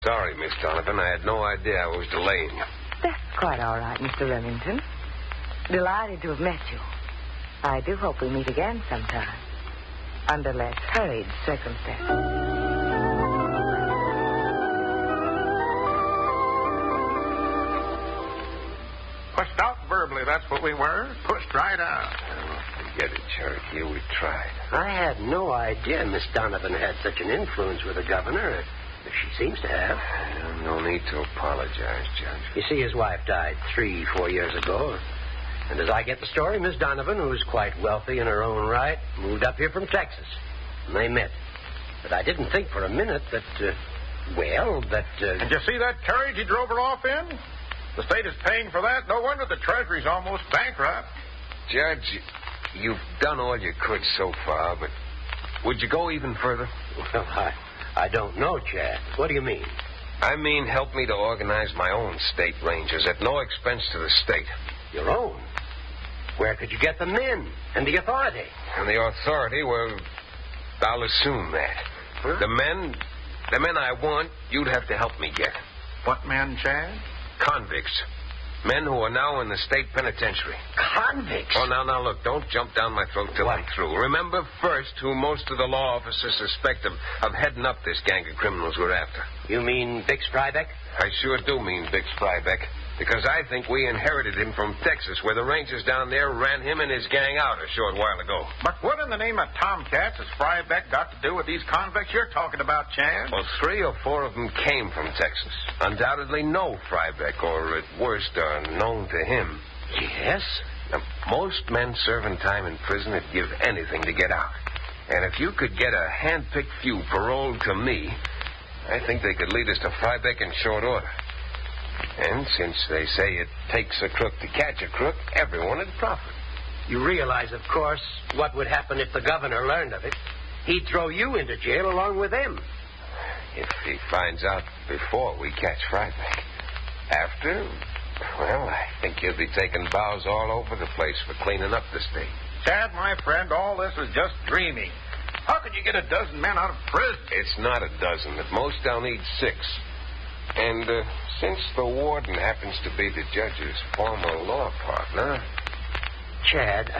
Sorry, Miss Donovan. I had no idea I was delaying you. That's quite all right, Mr. Remington. Delighted to have met you. I do hope we meet again sometime. Under less hurried circumstances. Pushed out verbally, that's what we were. Pushed right out. Forget it, Cherokee. We tried. I had no idea Miss Donovan had such an influence with the governor, as she seems to have. No need to apologize, Judge. You see, his wife died 3-4 years ago. And as I get the story, Miss Donovan, who's quite wealthy in her own right, moved up here from Texas. And they met. But I didn't think for a minute that, Did you see that carriage he drove her off in? The state is paying for that. No wonder the Treasury's almost bankrupt. Judge, you've done all you could so far, but would you go even further? Well, I don't know, Chad. What do you mean? I mean, help me to organize my own state rangers at no expense to the state. Your own? Where could you get the men and the authority? And the authority, well, I'll assume that. Huh? The men I want, you'd have to help me get. What men, Chad? Convicts. Men who are now in the state penitentiary. Convicts? Oh, now, look, don't jump down my throat till What? I'm through. Remember first who most of the law officers suspect of heading up this gang of criminals we're after. You mean Vic Strybeck? I sure do mean Vic Strybeck, because I think we inherited him from Texas, where the rangers down there ran him and his gang out a short while ago. But what in the name of Tomcats has Frybeck got to do with these convicts you're talking about, Chad? Well, 3 or 4 of them came from Texas. Undoubtedly know Frybeck, or at worst are known to him. Yes? Now, most men serving time in prison would give anything to get out. And if you could get a hand-picked few paroled to me, I think they could lead us to Frybeck in short order. And since they say it takes a crook to catch a crook, everyone would profit. You realize, of course, what would happen if the governor learned of it. He'd throw you into jail along with them. If he finds out before we catch Frybeck. After, well, I think he'll be taking bows all over the place for cleaning up the state. Chad, my friend, all this is just dreaming. How could you get a dozen men out of prison? It's not a dozen. At most, I'll need 6. And since the warden happens to be the judge's former law partner... Chad,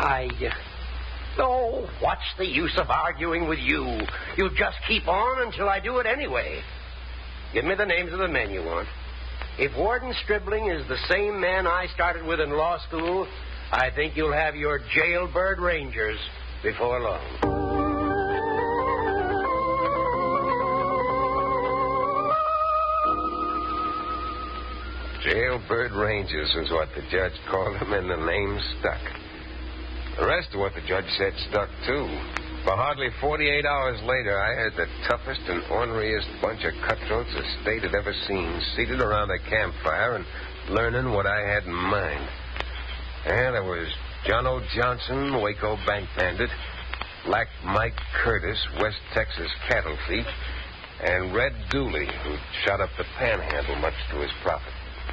Oh, what's the use of arguing with you? You just keep on until I do it anyway. Give me the names of the men you want. If Warden Stribling is the same man I started with in law school, I think you'll have your jailbird rangers before long. Jailbird Rangers was what the judge called them, and the name stuck. The rest of what the judge said stuck, too. For hardly 48 hours later, I had the toughest and orneriest bunch of cutthroats the state had ever seen, seated around a campfire and learning what I had in mind. And there was John O. Johnson, Waco bank bandit, Black Mike Curtis, West Texas cattle thief, and Red Dooley, who shot up the Panhandle, much to his profit.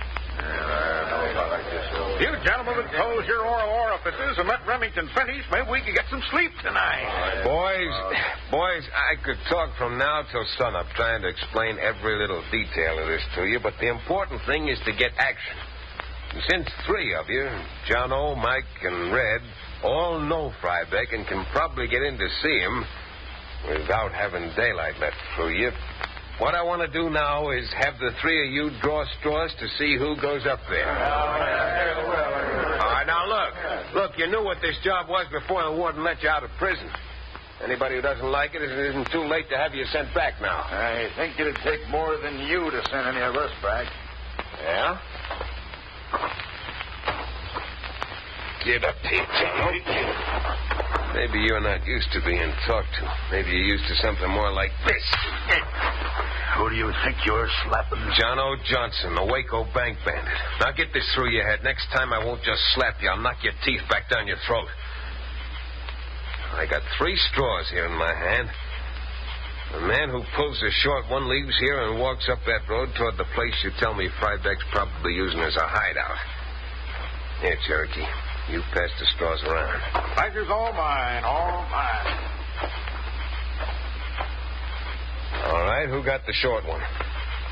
You gentlemen would close your oral orifices and let Remington finish. Maybe we could get some sleep tonight. Boys, I could talk from now till sunup trying to explain every little detail of this to you, but the important thing is to get action. And since 3 of you, John O., Mike, and Red, all know Frybeck and can probably get in to see him without having daylight let through you, what I want to do now is have the 3 of you draw straws to see who goes up there. All right, now look, you knew what this job was before the warden let you out of prison. Anybody who doesn't like it, it isn't too late to have you sent back now. I think it'd take more than you to send any of us back. Yeah? Get up here, John. Maybe you're not used to being talked to. Maybe you're used to something more like this. Who do you think you're slapping? John O. Johnson, the Waco bank bandit. Now get this through your head. Next time I won't just slap you. I'll knock your teeth back down your throat. I got 3 straws here in my hand. The man who pulls the short one leaves here and walks up that road toward the place you tell me Frybeck's probably using as a hideout. Here, Cherokee. You pass the straws around. Pleasure's all mine, all mine. All right, who got the short one?